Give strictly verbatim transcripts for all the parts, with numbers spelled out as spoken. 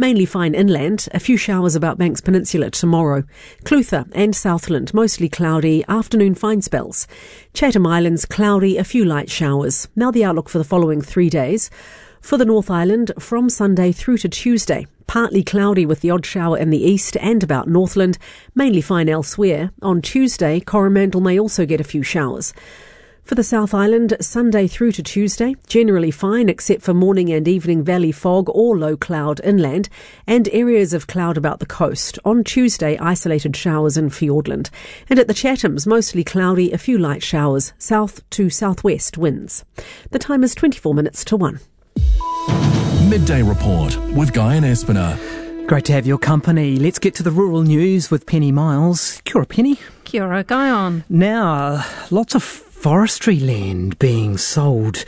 mainly fine inland, a few showers about Banks Peninsula tomorrow. Clutha and Southland, mostly cloudy, afternoon fine spells. Chatham Islands, cloudy, a few light showers. Now the outlook for the following three days. For the North Island, from Sunday through to Tuesday, partly cloudy with the odd shower in the east and about Northland, mainly fine elsewhere. On Tuesday, Coromandel may also get a few showers. For the South Island, Sunday through to Tuesday, generally fine except for morning and evening valley fog or low cloud inland and areas of cloud about the coast. On Tuesday, isolated showers in Fiordland. And at the Chathams, mostly cloudy, a few light showers, south to southwest winds. The time is twenty-four minutes to one. Midday Report with Guy and Espiner. Great to have your company. Let's get to the rural news with Penny Miles. Kia ora, Penny. Kia ora, Guy on. Now, lots of forestry land being sold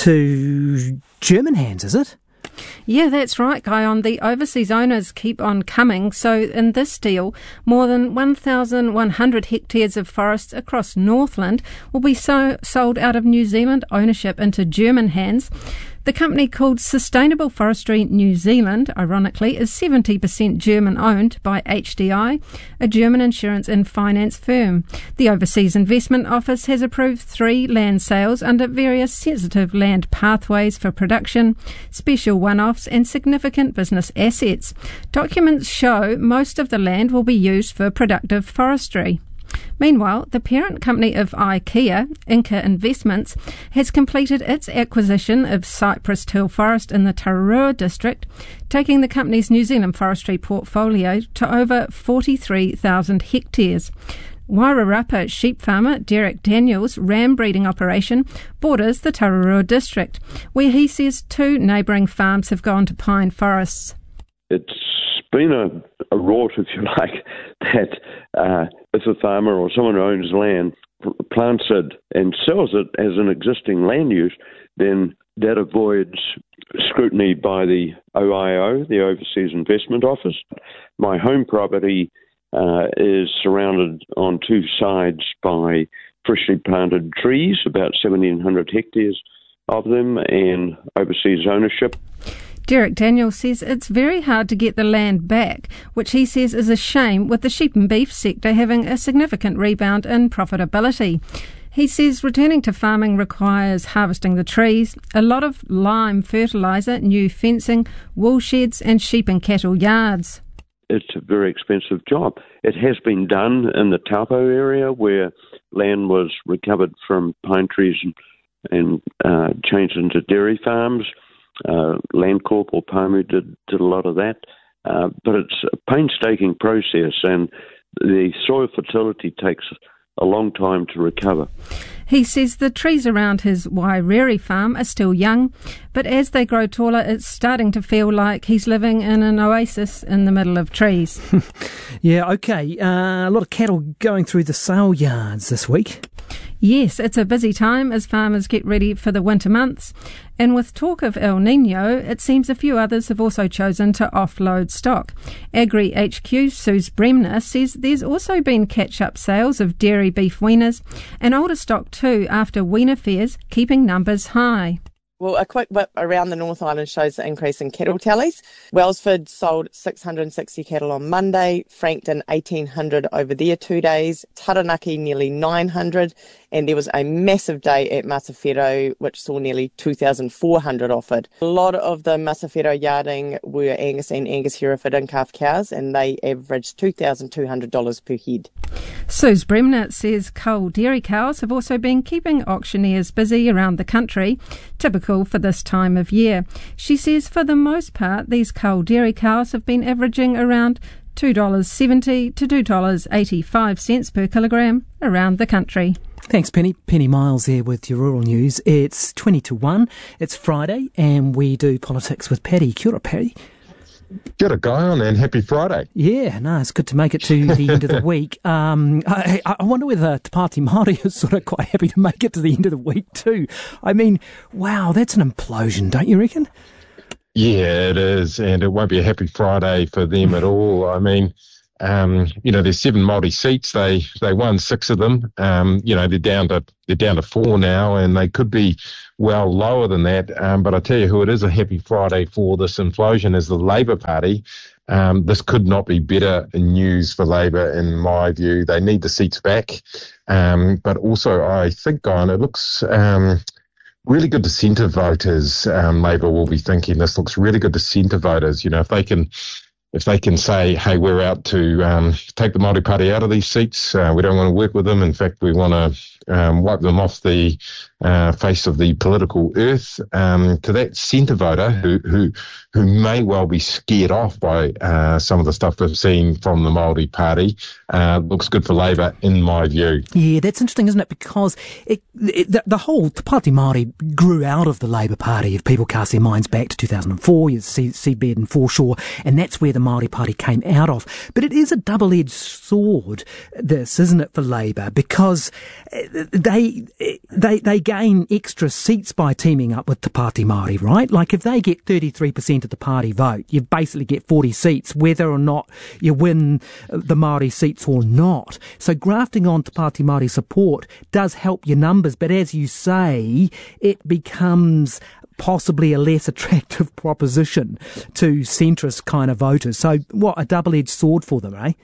to German hands, is it? Yeah, that's right, Guy on. The overseas owners keep on coming. So in this deal, more than one thousand one hundred hectares of forests across Northland will be so sold out of New Zealand ownership into German hands. The company called Sustainable Forestry New Zealand, ironically, is seventy percent German-owned by H D I, a German insurance and finance firm. The Overseas Investment Office has approved three land sales under various sensitive land pathways for production, special one-offs and significant business assets. Documents show most of the land will be used for productive forestry. Meanwhile, the parent company of IKEA, Inca Investments, has completed its acquisition of Cypress Hill Forest in the Tararua district, taking the company's New Zealand forestry portfolio to over forty-three thousand hectares. Wairarapa sheep farmer Derek Daniels' ram breeding operation borders the Tararua district, where he says two neighbouring farms have gone to pine forests. It's been a, a rort, if you like, that uh, if a farmer or someone who owns land plants it and sells it as an existing land use, then that avoids scrutiny by the O I O, the Overseas Investment Office. My home property uh, is surrounded on two sides by freshly planted trees, about seventeen hundred hectares of them, and overseas ownership. Derek Daniels says it's very hard to get the land back, which he says is a shame, with the sheep and beef sector having a significant rebound in profitability. He says returning to farming requires harvesting the trees, a lot of lime fertiliser, new fencing, wool sheds and sheep and cattle yards. It's a very expensive job. It has been done in the Taupo area where land was recovered from pine trees and, and uh, changed into dairy farms. Uh, Landcorp or Palmu did, did a lot of that, uh, but it's a painstaking process and the soil fertility takes a long time to recover. He says the trees around his Wairere farm are still young, but as they grow taller, it's starting to feel like he's living in an oasis in the middle of trees. Yeah, okay. Uh, a lot of cattle going through the sale yards this week. Yes, it's a busy time as farmers get ready for the winter months. And with talk of El Nino, it seems a few others have also chosen to offload stock. Agri H Q Suze Bremner says there's also been catch-up sales of dairy beef weaners and older stock too after weaner fairs, keeping numbers high. Well, a quick whip around the North Island shows the increase in cattle tallies. Wellsford sold six hundred sixty cattle on Monday, Frankton eighteen hundred over their two days, Taranaki nearly nine hundred, and there was a massive day at Masawhero which saw nearly two thousand four hundred offered. A lot of the Masawhero yarding were Angus and Angus Hereford and calf cows, and they averaged two thousand two hundred dollars per head. Suze Bremner says cull dairy cows have also been keeping auctioneers busy around the country, typical for this time of year. She says for the most part these cull dairy cows have been averaging around two dollars seventy to two dollars eighty-five per kilogram around the country. Thanks, Penny. Penny Miles there with your rural news. It's twenty to one. It's Friday and we do politics with Paddy. Kia ora, Paddy. Kia ora, Guy on, and happy Friday. Yeah, no, it's good to make it to the end of the week. Um, I, I wonder whether Te Pāti Māori is sort of quite happy to make it to the end of the week too. I mean, wow, that's an implosion, don't you reckon? Yeah, it is, and it won't be a happy Friday for them at all. I mean, Um, you know, there's seven Māori seats. They they won six of them. Um, you know, they're down to they're down to four now, and they could be well lower than that. Um, but I tell you who it is a happy Friday for this implosion is the Labour Party. Um, this could not be better news for Labour, in my view. They need the seats back, um, but also I think, Guyon, it looks um, really good to centre voters. Um, Labour will be thinking this looks really good to centre voters. You know, if they can. If they can say, hey, we're out to um, take the Māori Party out of these seats, uh, we don't want to work with them. In fact, we want to um, wipe them off the uh, face of the political earth. Um, to that centre voter who, who who may well be scared off by uh, some of the stuff we've seen from the Māori Party, uh, looks good for Labour, in my view. Yeah, that's interesting, isn't it? Because it, it, the, the whole Te Pāti Māori grew out of the Labour Party. If people cast their minds back to two thousand four, you see Seabed and Foreshore, and that's where the Māori Party came out of. But it is a double-edged sword, this, isn't it, for Labour? Because they they they gain extra seats by teaming up with Te Pāti Māori, right? Like if they get thirty-three percent of the party vote, you basically get forty seats, whether or not you win the Māori seats or not. So grafting on Te Pāti Māori support does help your numbers, but as you say, it becomes possibly a less attractive proposition to centrist kind of voters. So what, a double-edged sword for them, eh?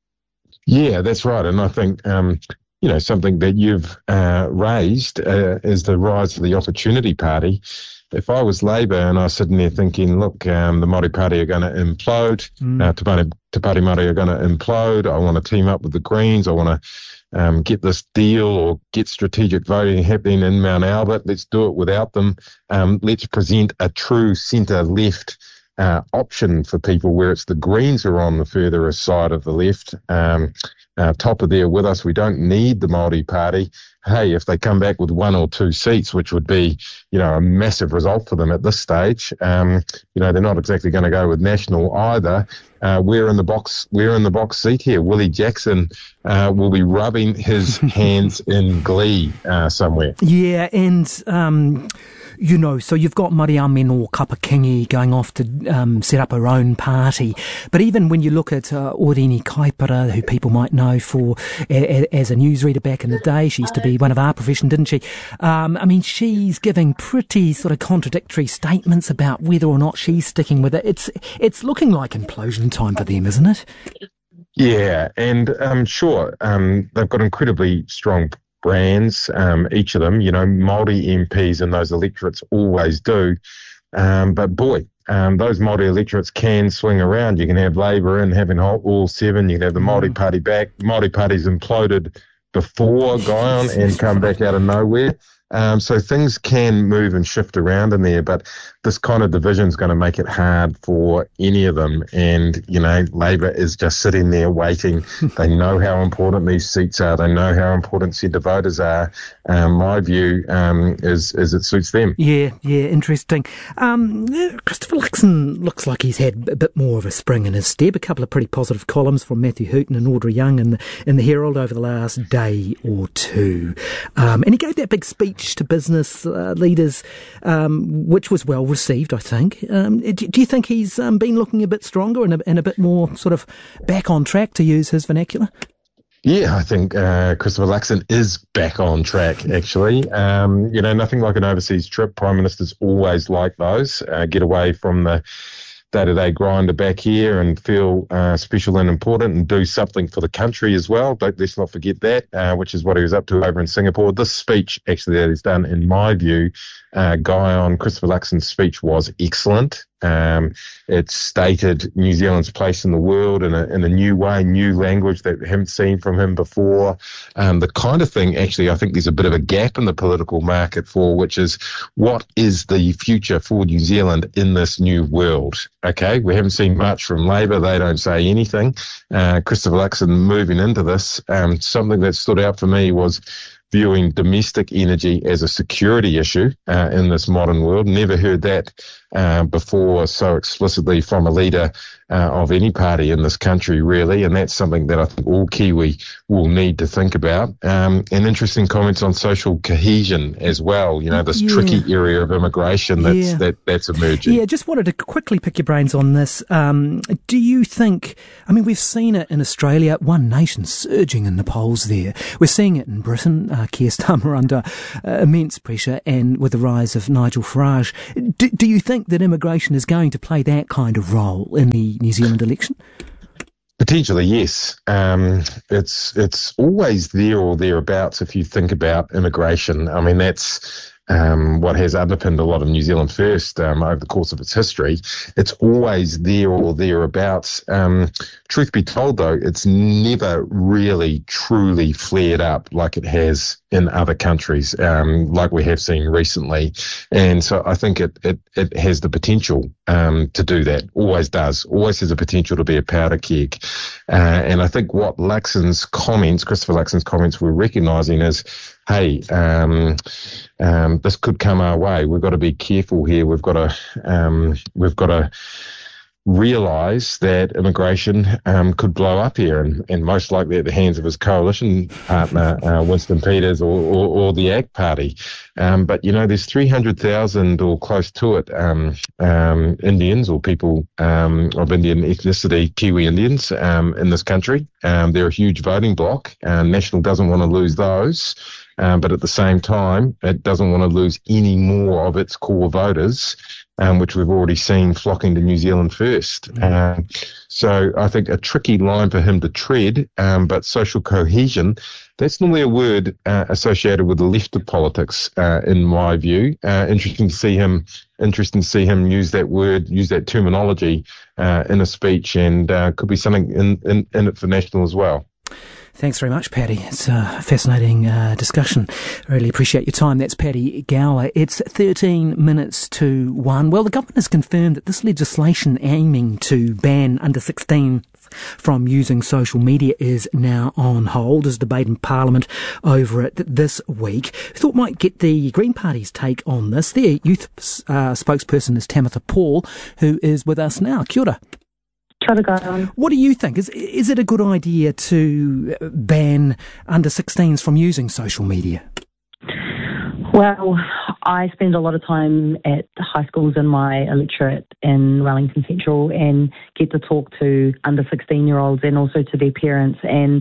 Yeah, that's right. And I think, um, you know, something that you've uh, raised uh, is the rise of the Opportunity Party. If I was Labour and I was sitting there thinking, look, um, the Māori Party are going to implode, mm. uh, Te Pāti, Te Pāti Māori are going to implode, I want to team up with the Greens, I want to Um, get this deal or get strategic voting happening in Mount Albert. Let's do it without them. Um, let's present a true centre-left uh, option for people where it's the Greens are on the further side of the left, um, uh, top of there with us. We don't need the Māori Party. Hey, if they come back with one or two seats, which would be, you know, a massive result for them at this stage, um, you know, they're not exactly going to go with National either. Uh, we're in the box. We're in the box seat here. Willie Jackson uh, will be rubbing his hands in glee uh, somewhere. Yeah, and um, you know, so you've got Mariame or Kapakingi going off to um, set up her own party. But even when you look at uh, Orini Kaipara, who people might know for a, a, as a newsreader back in the day, she used to be one of our profession, didn't she? Um, I mean, she's giving pretty sort of contradictory statements about whether or not she's sticking with it. It's it's looking like implosion time for them, isn't it? Yeah, and um, sure, um, they've got incredibly strong brands, um, each of them. You know, Māori M Ps and those electorates always do. Um, but boy, um, those Māori electorates can swing around. You can have Labour in having all seven. You can have the Māori Party back. Māori Party's imploded before Guyon and come back out of nowhere. Um, so things can move and shift around in there, but this kind of division is going to make it hard for any of them. And, you know, Labour is just sitting there waiting. They know how important these seats are. They know how important centre voters are. Um, my view um, is, is it suits them. Yeah, yeah, interesting. Um, Christopher Luxon looks like he's had a bit more of a spring in his step. A couple of pretty positive columns from Matthew Hooton and Audrey Young in the, in the Herald over the last day or two. Um, and he gave that big speech to business uh, leaders, um, which was well received, I think. Um, do, do you think he's um, been looking a bit stronger and a, and a bit more sort of back on track, to use his vernacular? Yeah, I think uh, Christopher Luxon is back on track, actually. Um, you know, nothing like an overseas trip. Prime Ministers always like those. Uh, get away from the day-to-day grinder back here and feel uh, special and important and do something for the country as well. Don't, let's not forget that, uh, which is what he was up to over in Singapore. This speech, actually, that he's done, in my view, uh, Guyon, Christopher Luxon's speech was excellent. Um, it stated New Zealand's place in the world in a, in a new way, new language that we haven't seen from him before. Um, the kind of thing, actually, I think there's a bit of a gap in the political market for, which is what is the future for New Zealand in this new world? Okay, we haven't seen much from Labour. They don't say anything. Uh, Christopher Luxon moving into this, um, something that stood out for me was viewing domestic energy as a security issue uh, in this modern world. Never heard that uh, before so explicitly from a leader uh, of any party in this country, really, and that's something that I think all Kiwi will need to think about. Um, and interesting comments on social cohesion as well, you know, this yeah. tricky area of immigration that's, yeah. that, that's emerging. Yeah, just wanted to quickly pick your brains on this. Um, do you think, I mean, we've seen it in Australia, One Nation surging in the polls there. We're seeing it in Britain, uh, Keir Starmer under uh, immense pressure, and with the rise of Nigel Farage. Do, do you think that immigration is going to play that kind of role in the New Zealand election? Potentially, yes. Um, it's it's always there or thereabouts if you think about immigration. I mean, that's um, what has underpinned a lot of New Zealand First um, over the course of its history. It's always there or thereabouts. Um, truth be told, though, it's never really truly flared up like it has in other countries, um, like we have seen recently. And so I think it, it, it has the potential um, to do that, always does, always has the potential to be a powder keg. Uh, and I think what Luxon's comments, Christopher Luxon's comments, were recognising is, hey, um, um, this could come our way. We've got to be careful here. We've got to, um, we've got to realise that immigration um, could blow up here, and, and most likely at the hands of his coalition partner, uh, Winston Peters, or, or, or the A C T Party. Um, but, you know, there's three hundred thousand or close to it um, um, Indians or people um, of Indian ethnicity, Kiwi Indians, um, in this country. Um, they're a huge voting bloc. Uh, National doesn't want to lose those. Um, but at the same time, it doesn't want to lose any more of its core voters, um, which we've already seen flocking to New Zealand First. Mm. Um, so I think a tricky line for him to tread, um, but social cohesion, that's normally a word uh, associated with the left of politics, uh, in my view. Uh, interesting to see him, interesting to see him use that word, use that terminology uh, in a speech, and uh, could be something in, in, in it for National as well. Thanks very much, Paddy. It's a fascinating uh, discussion. I really appreciate your time. That's Paddy Gower. It's thirteen minutes to one. Well, the government has confirmed that this legislation aiming to ban under sixteens from using social media is now on hold. There's debate in Parliament over it this week. I thought might get the Green Party's take on this. Their youth uh, spokesperson is Tamitha Paul, who is with us now. Kia ora. What do you think? Is is it a good idea to ban under sixteens from using social media? Well, I spend a lot of time at high schools in my electorate in Wellington Central and get to talk to under sixteen-year-olds and also to their parents. And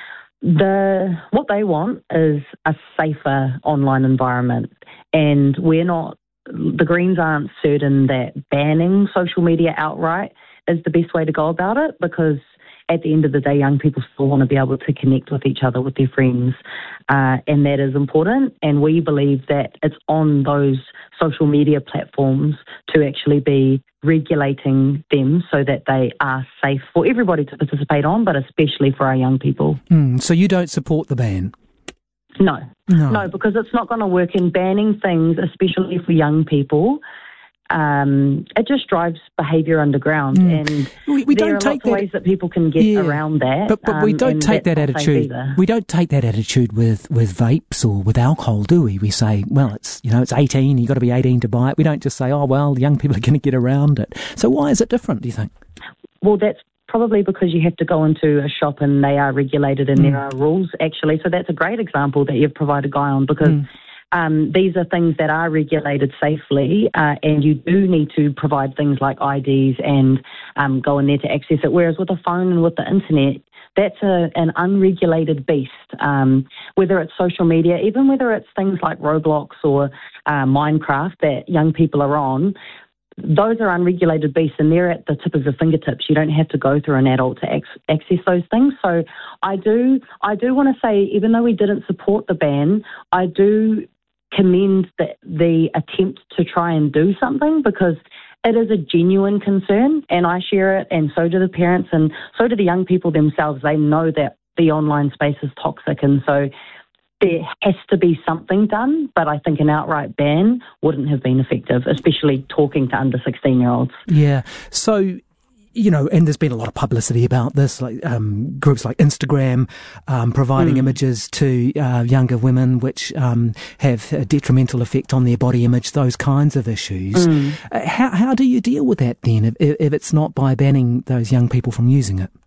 the what they want is a safer online environment. And we're not, the Greens aren't certain that banning social media outright is the best way to go about it, because at the end of the day, young people still want to be able to connect with each other, with their friends, uh, and that is important. And we believe that it's on those social media platforms to actually be regulating them so that they are safe for everybody to participate on, but especially for our young people. Mm, so you don't support the ban? No. No, no because it's not going to work in banning things, especially for young people. Um, it just drives behaviour underground, mm. and we, we there don't are take lots that, of ways that people can get yeah, around that. But, but we don't um, take that attitude. We don't take that attitude with, with vapes or with alcohol, do we? We say, well, it's you know it's eighteen. You've got to be eighteen to buy it. We don't just say, oh well, young people are going to get around it. So why is it different? Do you think? Well, that's probably because you have to go into a shop and they are regulated and mm. there are rules actually. So that's a great example that you've provided, Guy, on because. Mm. Um, these are things that are regulated safely, uh, and you do need to provide things like I Ds and um, go in there to access it. Whereas with a phone and with the internet, that's a, an unregulated beast, um, whether it's social media, even whether it's things like Roblox or uh, Minecraft that young people are on. Those are unregulated beasts, and they're at the tip of your fingertips. You don't have to go through an adult to ac- access those things. So I do, I do want to say, even though we didn't support the ban, I do commend the, the attempt to try and do something, because it is a genuine concern, and I share it, and so do the parents, and so do the young people themselves. They know that the online space is toxic, and so there has to be something done, but I think an outright ban wouldn't have been effective, especially talking to under sixteen-year-olds. Yeah, so you know, and there's been a lot of publicity about this, like um, groups like Instagram um, providing mm. images to uh, younger women which um, have a detrimental effect on their body image, those kinds of issues. Mm. Uh, how, how do you deal with that then, if, if it's not by banning those young people from using it?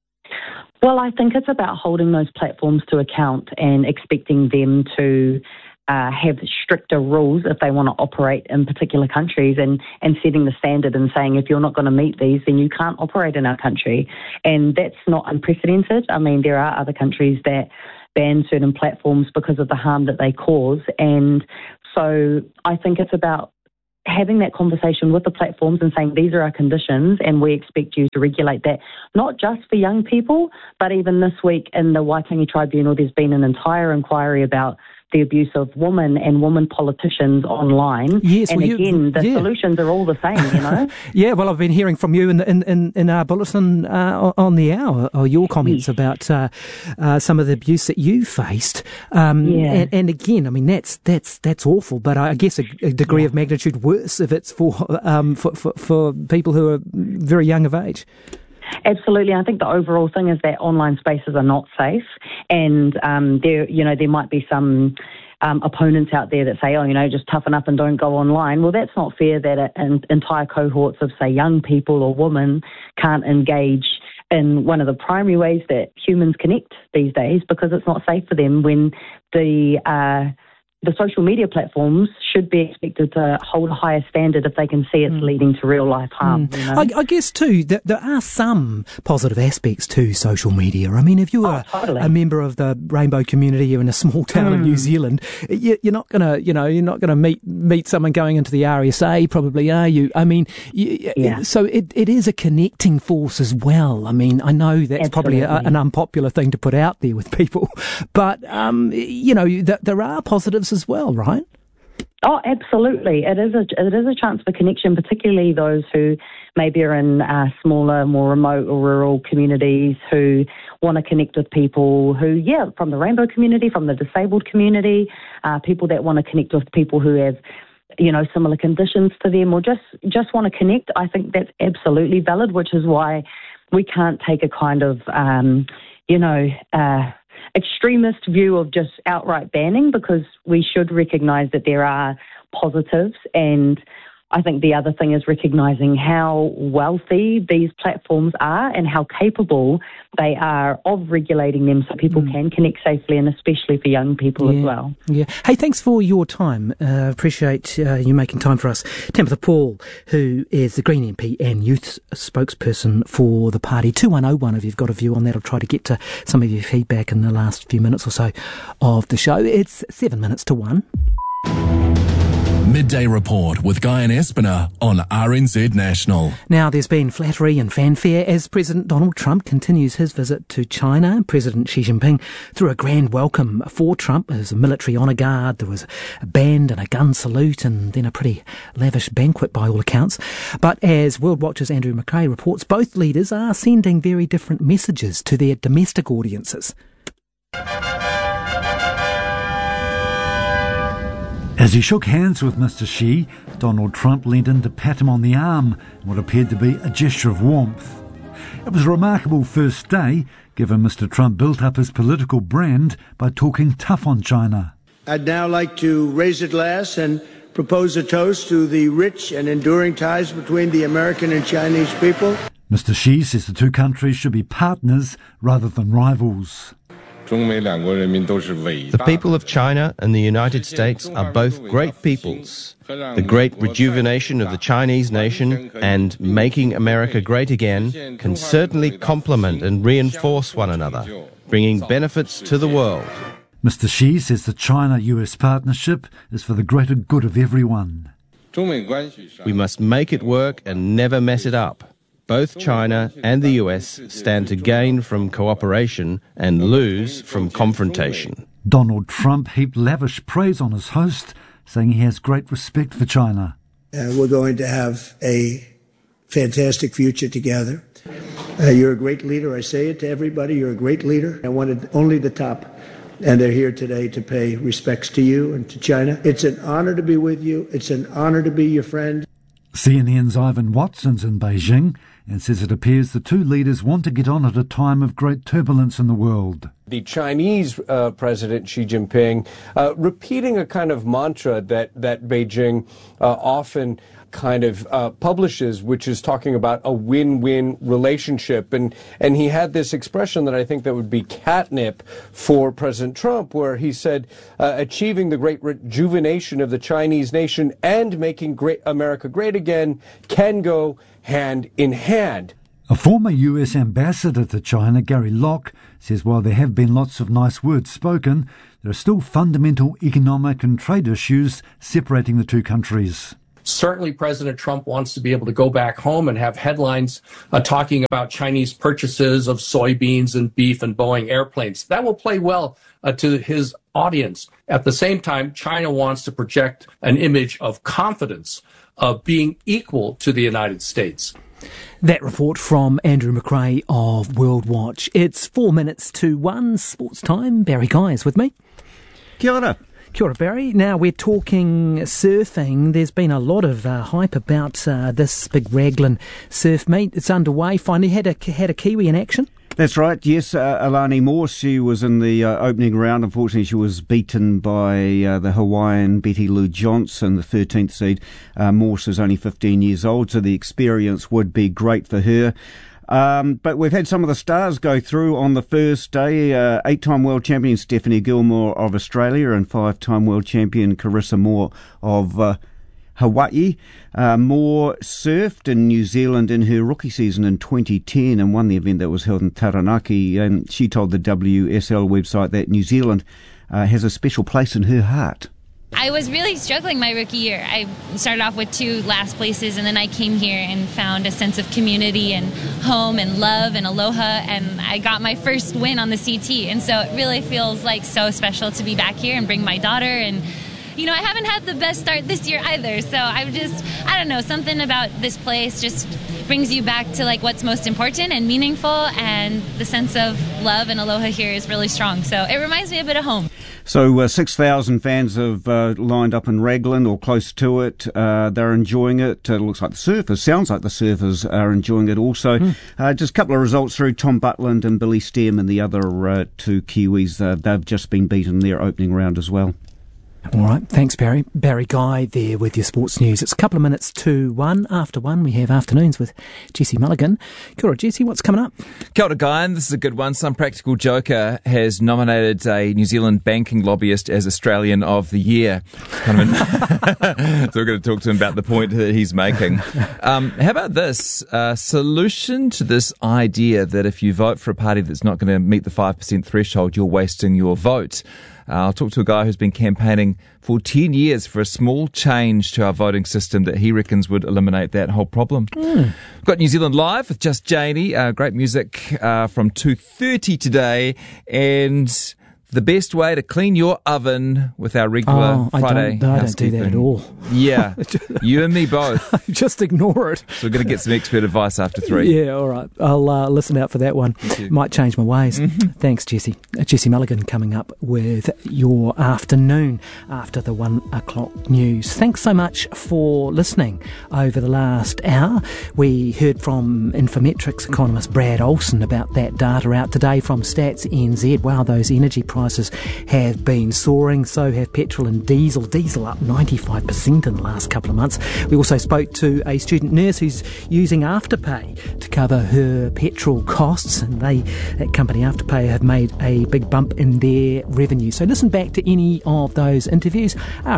Well, I think it's about holding those platforms to account and expecting them to uh, have stricter rules if they want to operate in particular countries, and, and setting the standard and saying if you're not going to meet these, then you can't operate in our country. And that's not unprecedented. I mean, there are other countries that ban certain platforms because of the harm that they cause. And so I think it's about having that conversation with the platforms and saying these are our conditions and we expect you to regulate that, not just for young people, but even this week in the Waitangi Tribunal, there's been an entire inquiry about the abuse of women and women politicians online. Yes, and well, again, you, the yeah. solutions are all the same, you know? Yeah, well, I've been hearing from you in, in, in, in our bulletin uh, on the hour, or your comments yes. about uh, uh, some of the abuse that you faced. Um, yeah. and, and again, I mean, that's that's that's awful, but I guess a, a degree yeah. of magnitude worse if it's for, um, for, for, for people who are very young of age. Absolutely. I think the overall thing is that online spaces are not safe, and um, there, you know, there might be some um, opponents out there that say, oh, you know, just toughen up and don't go online. Well, that's not fair that an entire cohorts of, say, young people or women can't engage in one of the primary ways that humans connect these days, because it's not safe for them when the uh, the social media platforms should be expected to hold a higher standard if they can see it's mm. leading to real life harm. Mm. You know? I, I guess too that there are some positive aspects to social media. I mean, if you're oh, totally. a member of the rainbow community, you're in a small town mm. in New Zealand, you, you're not gonna, you know, you're not gonna meet meet someone going into the R S A, probably, are you? I mean, you, yeah. so it, it is a connecting force as well. I mean, I know that's Absolutely. probably a, an unpopular thing to put out there with people, but um, you know, th- there are positives as well, right? Oh, absolutely. It is a it is a chance for connection, particularly those who maybe are in uh, smaller, more remote or rural communities who want to connect with people who, yeah, from the rainbow community, from the disabled community, uh, people that want to connect with people who have, you know, similar conditions to them, or just, just want to connect. I think that's absolutely valid, which is why we can't take a kind of, um, you know, uh, extremist view of just outright banning, because we should recognise that there are positives. And I think the other thing is recognising how wealthy these platforms are and how capable they are of regulating them so people mm. can connect safely, and especially for young people yeah. as well. Yeah. Hey, thanks for your time. Uh, appreciate uh, you making time for us. Tabitha Paul, who is the Green M P and youth spokesperson for the party. two one oh one if you've got a view on that. I'll try to get to some of your feedback in the last few minutes or so of the show. It's seven minutes to one. Midday Report with Guy and Espiner on R N Z National. Now, there's been flattery and fanfare as President Donald Trump continues his visit to China. President Xi Jinping threw a grand welcome for Trump. There was a military honour guard, there was a band and a gun salute, and then a pretty lavish banquet by all accounts. But as World Watch's Andrew McRae reports, both leaders are sending very different messages to their domestic audiences. As he shook hands with Mister Xi, Donald Trump leaned in to pat him on the arm in what appeared to be a gesture of warmth. It was a remarkable first day, given Mister Trump built up his political brand by talking tough on China. I'd now like to raise a glass and propose a toast to the rich and enduring ties between the American and Chinese people. Mister Xi says the two countries should be partners rather than rivals. The people of China and the United States are both great peoples. The great rejuvenation of the Chinese nation and making America great again can certainly complement and reinforce one another, bringing benefits to the world. Mister Xi says the China-U S partnership is for the greater good of everyone. We must make it work and never mess it up. Both China and the U S stand to gain from cooperation and lose from confrontation. Donald Trump heaped lavish praise on his host, saying he has great respect for China. Uh, we're going to have a fantastic future together. Uh, you're a great leader. I say it to everybody. You're a great leader. I wanted only the top. And they're here today to pay respects to you and to China. It's an honor to be with you. It's an honor to be your friend. C N N's Ivan Watson's in Beijing, and says it appears the two leaders want to get on at a time of great turbulence in the world. The Chinese uh, President Xi Jinping uh, repeating a kind of mantra that, that Beijing uh, often kind of uh, publishes, which is talking about a win-win relationship. And and he had this expression that I think that would be catnip for President Trump, where he said, uh, achieving the great rejuvenation of the Chinese nation and making great America great again can go hand in hand. A former U S ambassador to China, Gary Locke, says while there have been lots of nice words spoken, there are still fundamental economic and trade issues separating the two countries. Certainly, President Trump wants to be able to go back home and have headlines uh, talking about Chinese purchases of soybeans and beef and Boeing airplanes. That will play well uh, to his audience. At the same time, China wants to project an image of confidence, of being equal to the United States. That report from Andrew McRae of World Watch. It's four minutes to one. Sports time. Barry Guy is with me. Kia ora. Kia ora, Barry. Now, we're talking surfing. There's been a lot of uh, hype about uh, this big Raglan surf meet. It's underway. Finally had a, had a Kiwi in action. That's right, yes, uh, Alani Morse, she was in the uh, opening round. Unfortunately, she was beaten by uh, the Hawaiian Betty Lou Johnson, the thirteenth seed. Uh, Morse is only fifteen years old, so the experience would be great for her. Um, but we've had some of the stars go through on the first day. Uh, eight-time world champion Stephanie Gilmore of Australia and five-time world champion Carissa Moore of uh, Hawaii. Uh, Moore surfed in New Zealand in her rookie season in twenty ten and won the event that was held in Taranaki. And she told the W S L website that New Zealand uh, has a special place in her heart. I was really struggling my rookie year. I started off with two last places, and then I came here and found a sense of community and home and love and aloha, and I got my first win on the C T. And so it really feels like so special to be back here and bring my daughter. And you know, I haven't had the best start this year either, so I'm just, I don't know, something about this place just brings you back to like what's most important and meaningful, and the sense of love and aloha here is really strong. So it reminds me a bit of home. So uh, six thousand fans have uh, lined up in Raglan or close to it. Uh, they're enjoying it. It looks like the surfers, sounds like the surfers are enjoying it also. Mm. Uh, just a couple of results through. Tom Butland and Billy Stearman, the other uh, two Kiwis, uh, they've just been beaten in their opening round as well. All right, thanks, Barry. Barry Guy there with your sports news. It's a couple of minutes to one. After one, we have afternoons with Jesse Mulligan. Kia ora, Jesse, what's coming up? Kia ora, Guy, and this is a good one. Some practical joker has nominated a New Zealand banking lobbyist as Australian of the Year. Kind of an so we're going to talk to him about the point that he's making. Um, how about this? Uh, solution to this idea that if you vote for a party that's not going to meet the five percent threshold, you're wasting your vote. Uh, I'll talk to a guy who's been campaigning for ten years for a small change to our voting system that he reckons would eliminate that whole problem. Mm. We've got New Zealand Live with Just Janie, uh, great music uh, from two thirty today, and the best way to clean your oven with our regular oh, Friday I don't, I don't do that at all. Yeah, you and me both. Just ignore it. So we're going to get some expert advice after three. Yeah, all right. I'll uh, listen out for that one. Might change my ways. Mm-hmm. Thanks, Jesse. Uh, Jesse Mulligan coming up with your afternoon after the one o'clock news. Thanks so much for listening over the last hour. We heard from Infometrics economist Brad Olsen about that data out today from Stats N Z. Wow, those energy prices have been soaring. So have petrol and diesel. Diesel up ninety-five percent in the last couple of months. We also spoke to a student nurse who's using Afterpay to cover her petrol costs, and they, that company Afterpay, have made a big bump in their revenue. So listen back to any of those interviews,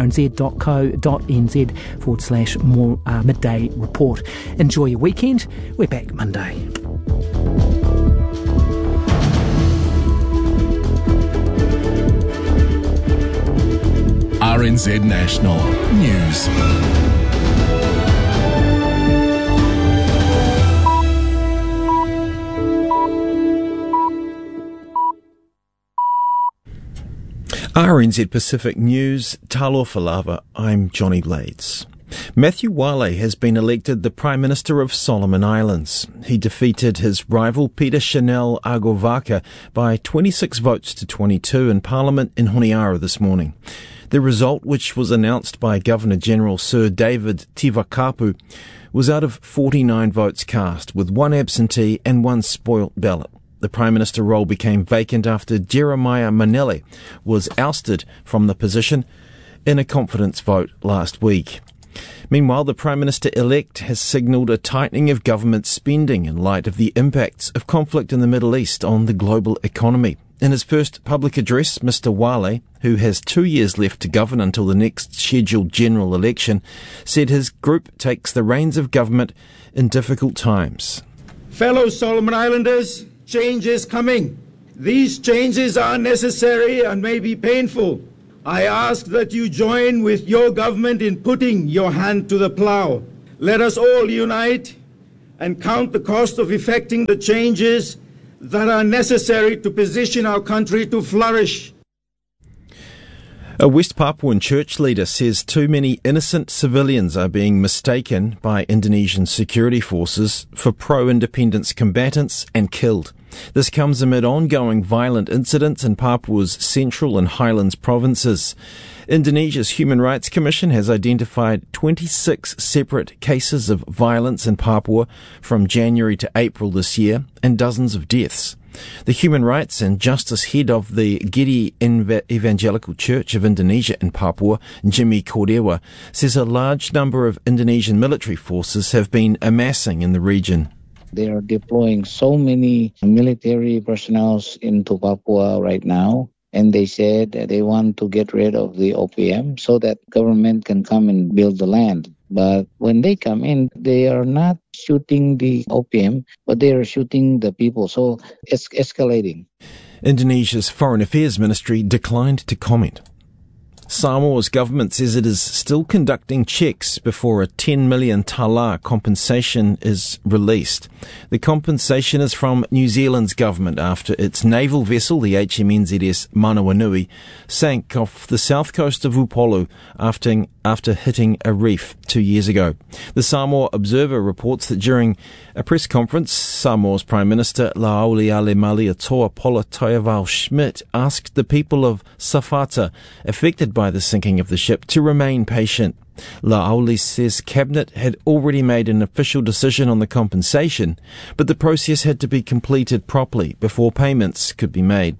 rnz.co.nz forward slash more uh, midday report. Enjoy your weekend. We're back Monday. R N Z National News. R N Z Pacific News, Talofa Lava, I'm Johnny Blades. Matthew Wale has been elected the Prime Minister of Solomon Islands. He defeated his rival Peter Chanel Agovaka by twenty-six votes to twenty-two in Parliament in Honiara this morning. The result, which was announced by Governor-General Sir David Tivakapu, was out of forty-nine votes cast, with one absentee and one spoilt ballot. The Prime Minister role became vacant after Jeremiah Manele was ousted from the position in a confidence vote last week. Meanwhile, the Prime Minister-elect has signalled a tightening of government spending in light of the impacts of conflict in the Middle East on the global economy. In his first public address, Mister Wale, who has two years left to govern until the next scheduled general election, said his group takes the reins of government in difficult times. Fellow Solomon Islanders, change is coming. These changes are necessary and may be painful. I ask that you join with your government in putting your hand to the plough. Let us all unite and count the cost of effecting the changes that are necessary to position our country to flourish. A West Papuan church leader says too many innocent civilians are being mistaken by Indonesian security forces for pro-independence combatants and killed. This comes amid ongoing violent incidents in Papua's central and highlands provinces. Indonesia's Human Rights Commission has identified twenty-six separate cases of violence in Papua from January to April this year and dozens of deaths. The Human Rights and Justice head of the Gedi Evangelical Church of Indonesia in Papua, Jimmy Kordewa, says a large number of Indonesian military forces have been amassing in the region. They are deploying so many military personnel into Papua right now, and they said that they want to get rid of the O P M so that government can come and build the land. But when they come in, they are not shooting the O P M, but they are shooting the people, so it's escalating. Indonesia's Foreign Affairs Ministry declined to comment. Samoa's government says it is still conducting checks before a ten million tala compensation is released. The compensation is from New Zealand's government after its naval vessel, the H M N Z S Manawanui, sank off the south coast of Upolu after, after hitting a reef two years ago. The Samoa Observer reports that during a press conference, Samoa's Prime Minister La'auli Malia-Toa Politoival-Schmidt asked the people of Safata affected by the sinking of the ship to remain patient. La'auli says Cabinet had already made an official decision on the compensation, but the process had to be completed properly before payments could be made.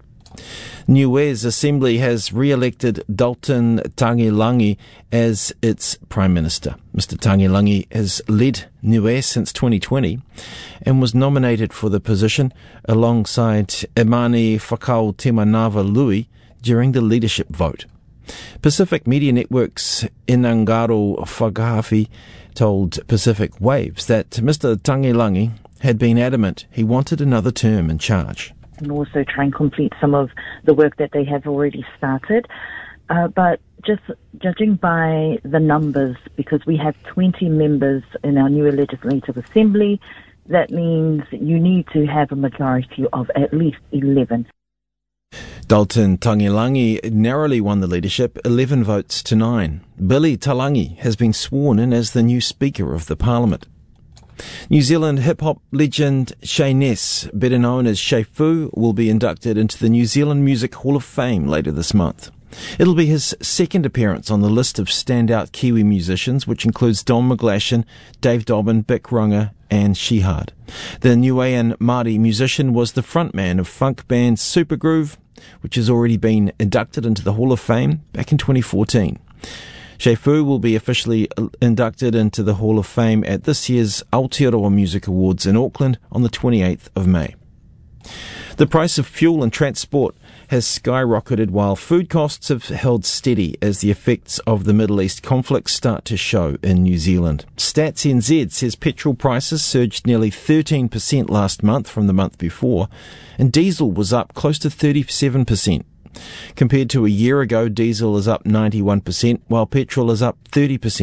Niue's Assembly has re-elected Dalton Tagilangi as its Prime Minister. Mister Tagilangi has led Niue since twenty twenty and was nominated for the position alongside Imani Fakau Timanava Lui during the leadership vote. Pacific Media Network's Inangaro Whakahafi told Pacific Waves that Mister Tagilangi had been adamant he wanted another term in charge. And also try and complete some of the work that they have already started. Uh, but just judging by the numbers, because we have twenty members in our new Legislative Assembly, that means you need to have a majority of at least eleven. Dalton Tagilangi narrowly won the leadership, eleven votes to nine. Billy Talangi has been sworn in as the new Speaker of the Parliament. New Zealand hip-hop legend Shay Ness, better known as Shay Fu, will be inducted into the New Zealand Music Hall of Fame later this month. It'll be his second appearance on the list of standout Kiwi musicians, which includes Don McGlashan, Dave Dobbin, Bic Runga and Shihad. The Niuean Māori musician was the frontman of funk band Supergroove, which has already been inducted into the Hall of Fame back in twenty fourteen. Shay Fu will be officially inducted into the Hall of Fame at this year's Aotearoa Music Awards in Auckland on the twenty-eighth of May. The price of fuel and transport has skyrocketed while food costs have held steady as the effects of the Middle East conflict start to show in New Zealand. Stats N Z says petrol prices surged nearly thirteen percent last month from the month before, and diesel was up close to thirty-seven percent. Compared to a year ago, diesel is up ninety-one percent, while petrol is up thirty percent.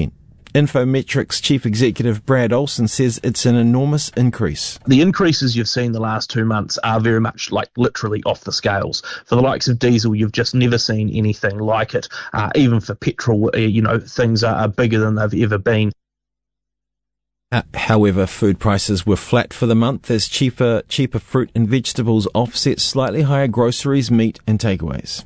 Infometrics Chief Executive Brad Olson says it's an enormous increase. The increases you've seen the last two months are very much like literally off the scales. For the likes of diesel, you've just never seen anything like it. Uh, even for petrol, uh, you know, things are, are bigger than they've ever been. Uh, however, food prices were flat for the month as cheaper, cheaper fruit and vegetables offset slightly higher groceries, meat and takeaways.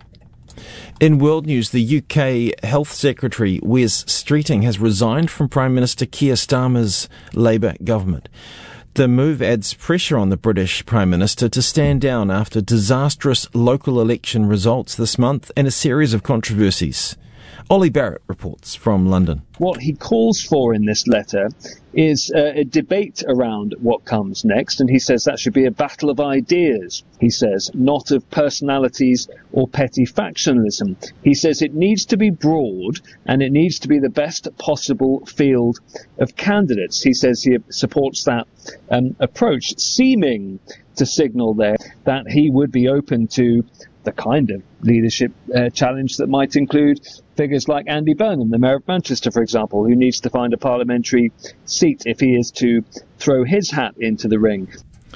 In world news, the U K Health Secretary Wes Streeting has resigned from Prime Minister Keir Starmer's Labour government. The move adds pressure on the British Prime Minister to stand down after disastrous local election results this month and a series of controversies. Ollie Barrett reports from London. What he calls for in this letter is uh, a debate around what comes next, and he says that should be a battle of ideas, he says, not of personalities or petty factionalism. He says it needs to be broad and it needs to be the best possible field of candidates. He says he supports that um, approach, seeming to signal there that he would be open to the kind of leadership uh, challenge that might include figures like Andy Burnham, the Mayor of Manchester, for example, who needs to find a parliamentary seat if he is to throw his hat into the ring.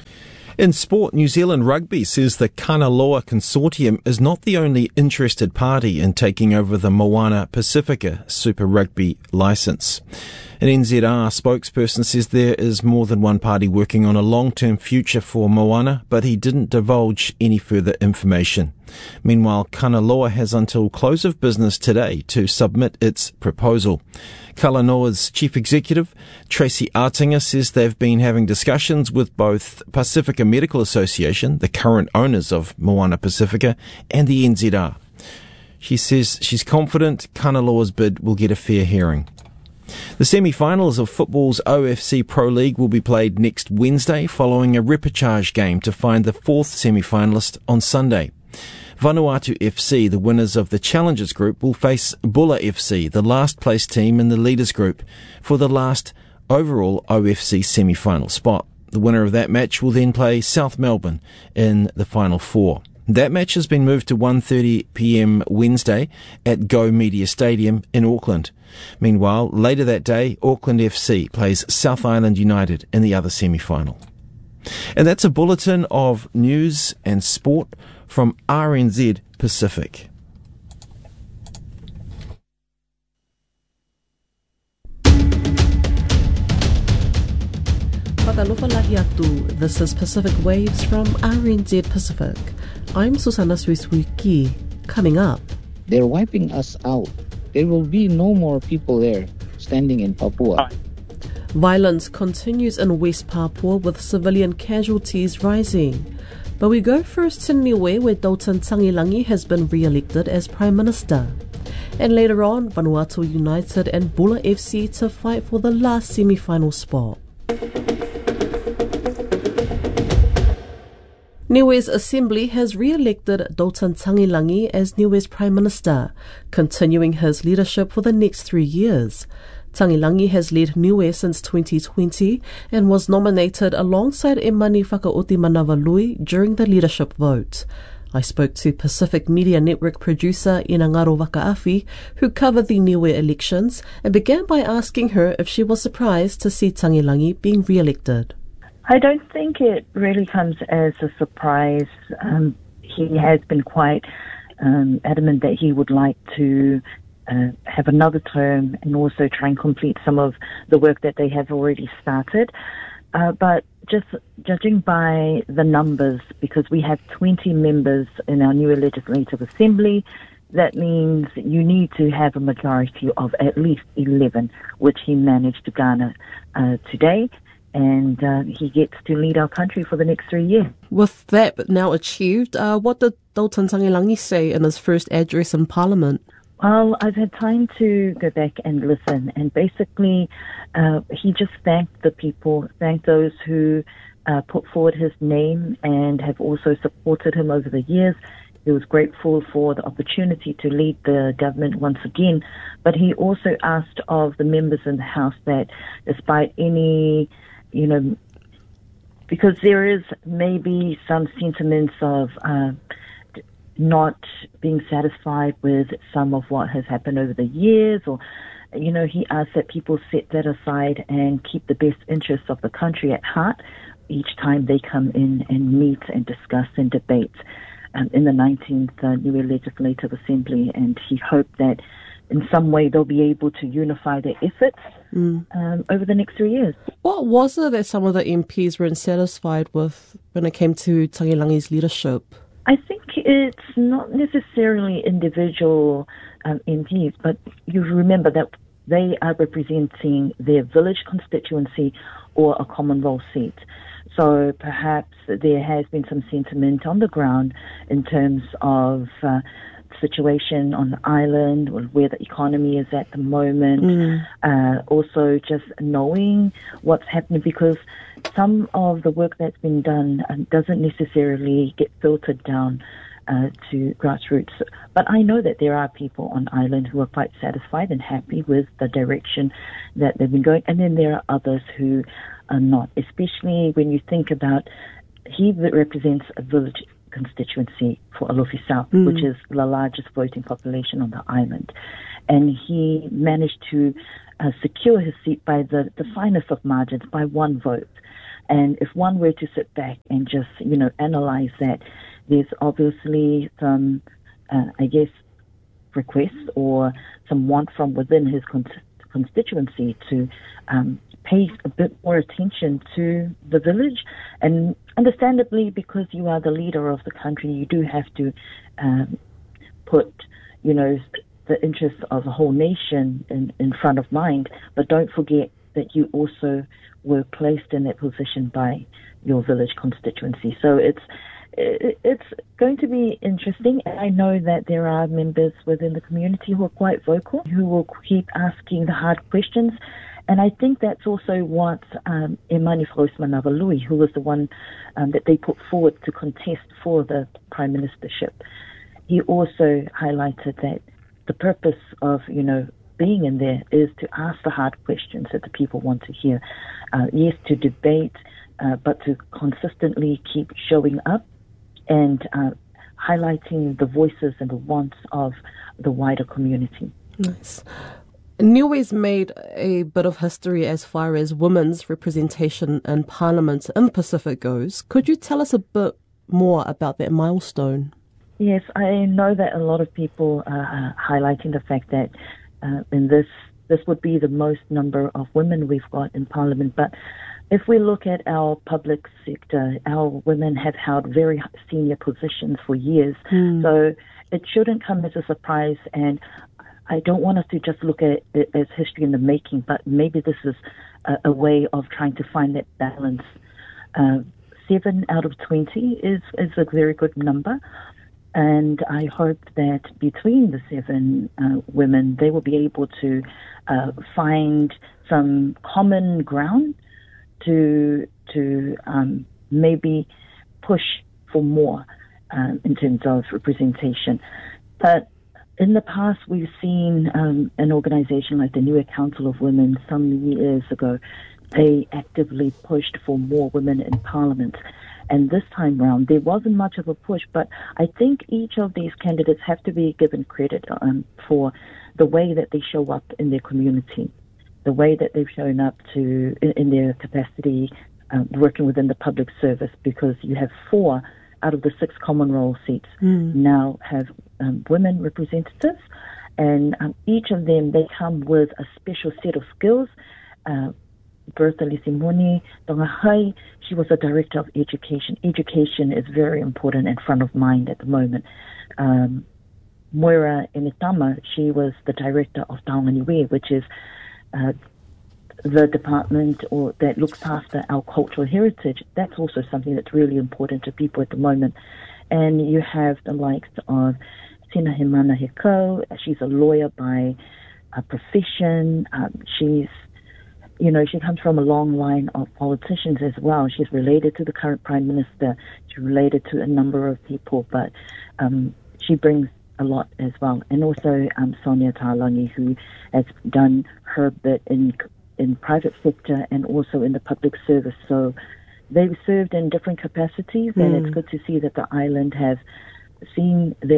In sport, New Zealand Rugby says the Kanaloa Consortium is not the only interested party in taking over the Moana Pacifica Super Rugby licence. An N Z R spokesperson says there is more than one party working on a long-term future for Moana, but he didn't divulge any further information. Meanwhile, Kanaloa has until close of business today to submit its proposal. Kanaloa's chief executive, Tracy Artinger, says they've been having discussions with both Pacifica Medical Association, the current owners of Moana Pacifica, and the N Z R. She says she's confident Kanaloa's bid will get a fair hearing. The semi-finals of football's O F C Pro League will be played next Wednesday following a repechage game to find the fourth semi-finalist on Sunday. Vanuatu F C, the winners of the Challengers Group, will face Bulla F C, the last place team in the Leaders Group, for the last overall O F C semi-final spot. The winner of that match will then play South Melbourne in the Final Four. That match has been moved to one thirty p m Wednesday at Go Media Stadium in Auckland. Meanwhile, later that day, Auckland F C plays South Island United in the other semi-final. And that's a bulletin of news and sport from R N Z Pacific. This is Pacific Waves from R N Z Pacific. I'm Susanna Suisuiki. Coming up, they're wiping us out. There will be no more people there standing in Papua. Violence continues in West Papua with civilian casualties rising. But we go first to Niue, where Dalton Tangilangi has been re-elected as Prime Minister. And later on, Vanuatu United and Bulla F C to fight for the last semi-final spot. Niue's Assembly has re-elected Dalton Tangilangi as Niue's Prime Minister, continuing his leadership for the next three years. Tangilangi has led Niue since twenty twenty and was nominated alongside Emani Whakaoti Manavalui during the leadership vote. I spoke to Pacific Media Network producer Inangaro Wakaafi, who covered the Niue elections, and began by asking her if she was surprised to see Tangilangi being re-elected. I don't think it really comes as a surprise. Um, he has been quite um, adamant that he would like to uh, have another term and also try and complete some of the work that they have already started. Uh, but just judging by the numbers, because we have twenty members in our new Legislative Assembly, that means you need to have a majority of at least eleven, which he managed to garner uh, today. And uh, he gets to lead our country for the next three years. With that now achieved, uh, what did Dalton Tangilangi say in his first address in Parliament? Well, I've had time to go back and listen, and basically uh, he just thanked the people, thanked those who uh, put forward his name and have also supported him over the years. He was grateful for the opportunity to lead the government once again, but he also asked of the members in the House that despite any you know, because there is maybe some sentiments of uh, not being satisfied with some of what has happened over the years, or you know, he asks that people set that aside and keep the best interests of the country at heart each time they come in and meet and discuss and debate um, in the nineteenth uh, Niue Legislative Assembly. And he hoped that in some way they'll be able to unify their efforts mm. um, over the next three years. What was it that some of the M Ps were unsatisfied with when it came to Tagilangi's leadership? I think it's not necessarily individual um, M Ps, but you remember that they are representing their village constituency or a common role seat. So perhaps there has been some sentiment on the ground in terms of uh, situation on the island, or where the economy is at the moment. Mm. Uh, also just knowing what's happening, because some of the work that's been done uh, doesn't necessarily get filtered down uh, to grassroots. But I know that there are people on island who are quite satisfied and happy with the direction that they've been going. And then there are others who are not, especially when you think about he represents a village constituency for Alofi South, mm. which is the largest voting population on the island. And he managed to uh, secure his seat by the, the finest of margins, by one vote. And if one were to sit back and just, you know, analyze that, there's obviously some, uh, I guess, requests or some want from within his con- constituency to um, pay a bit more attention to the village. And understandably, because you are the leader of the country, you do have to um, put, you know, the interests of the whole nation in, in front of mind. But don't forget that you also were placed in that position by your village constituency. So it's it's going to be interesting. I know that there are members within the community who are quite vocal, who will keep asking the hard questions. And I think that's also what um, Emani Frosman-Avalui, who was the one um, that they put forward to contest for the prime ministership, he also highlighted that the purpose of, you know, being in there is to ask the hard questions that the people want to hear. Uh, yes, to debate, uh, but to consistently keep showing up and uh, highlighting the voices and the wants of the wider community. Nice. Niue's made a bit of history as far as women's representation in Parliament in the Pacific goes. Could you tell us a bit more about that milestone? Yes, I know that a lot of people are highlighting the fact that uh, in this this would be the most number of women we've got in Parliament. But if we look at our public sector, our women have held very senior positions for years. Mm. So it shouldn't come as a surprise. And I don't want us to just look at it as history in the making, but maybe this is a, a way of trying to find that balance. Uh, seven out of twenty is, is a very good number. And I hope that between the seven uh, women, they will be able to uh, find some common ground to to um, maybe push for more um, in terms of representation. But in the past, we've seen um, an organization like the Niue Council of Women some years ago. They actively pushed for more women in Parliament. And this time round, there wasn't much of a push, but I think each of these candidates have to be given credit um, for the way that they show up in their community, the way that they've shown up to in, in their capacity um, working within the public service, because you have four out of the six common role seats mm. now have um, women representatives, and um, each of them, they come with a special set of skills. Uh, Bertha Lisimuni Tongahai, she was a director of education. Education is very important and front of mind at the moment. Um, Moira Enitama, she was the director of Taonga Niue, which is uh, the department or that looks after our cultural heritage. That's also something that's really important to people at the moment. And you have the likes of Sina Himana Heko. She's a lawyer by uh, profession. Um, she's You know, she comes from a long line of politicians as well. She's related to the current Prime Minister. She's related to a number of people, but um, she brings a lot as well. And also um, Sonia Talangi, who has done her bit in in private sector and also in the public service. So they've served in different capacities, mm. and it's good to see that the island have seen their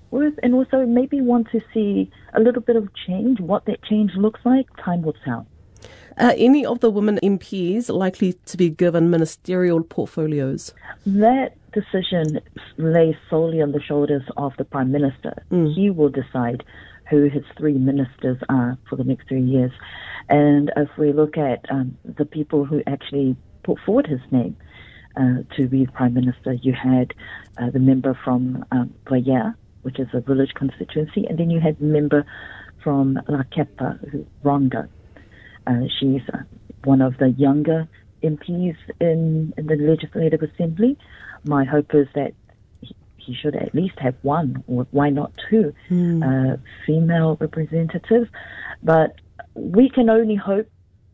worth, and also maybe want to see a little bit of change. What that change looks like, time will tell. Are any of the women M Ps likely to be given ministerial portfolios? That decision lays solely on the shoulders of the Prime Minister. Mm. He will decide who his three ministers are for the next three years. And if we look at um, the people who actually put forward his name uh, to be Prime Minister, you had uh, the member from um, Vaya, which is a village constituency, and then you had the member from La Kepa, Ronda. Uh, she's uh, one of the younger M Ps in, in the Legislative Assembly. My hope is that he, he should at least have one, or why not two, mm. uh, female representatives. But we can only hope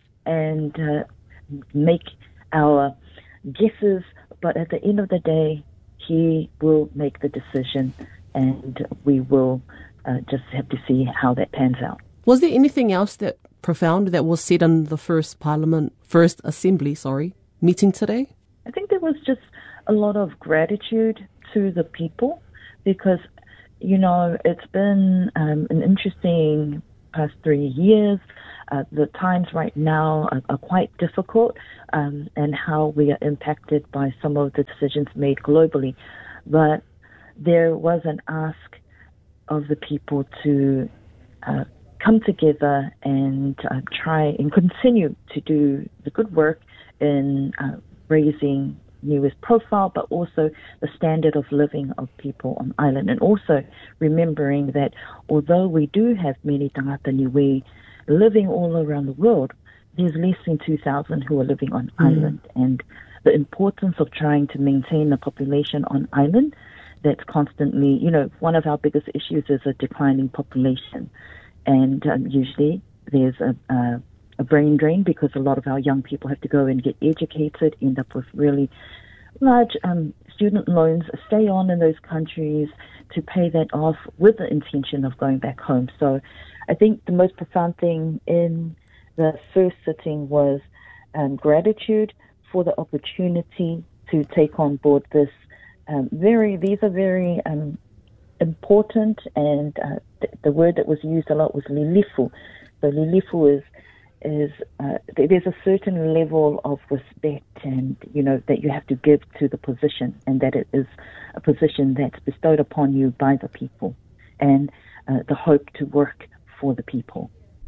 and uh, make our guesses, but at the end of the day, he will make the decision, and we will uh, just have to see how that pans out. Was there anything else that profound that was said in the first Parliament, first Assembly, sorry, meeting today? I think there was just a lot of gratitude to the people because, you know, it's been um, an interesting past three years. Uh, the times right now are, are quite difficult um, and how we are impacted by some of the decisions made globally. But there was an ask of the people to uh, come together and uh, try and continue to do the good work in uh, raising Niue's profile, but also the standard of living of people on island. And also remembering that although we do have many tangata Niue living all around the world, there's less than two thousand who are living on mm. island. And the importance of trying to maintain the population on island, that's constantly, you know, one of our biggest issues is a declining population. And um, usually there's a, a, a brain drain because a lot of our young people have to go and get educated, end up with really large um, student loans, stay on in those countries to pay that off with the intention of going back home. So I think the most profound thing in the first sitting was um, gratitude for the opportunity to take on board this um, very, these are very um, important, and uh, th- the word that was used a lot was lilifu. So lilifu is is uh, th- there's a certain level of respect, and you know that you have to give to the position, and that it is a position that's bestowed upon you by the people, and uh, the hope to work for the people.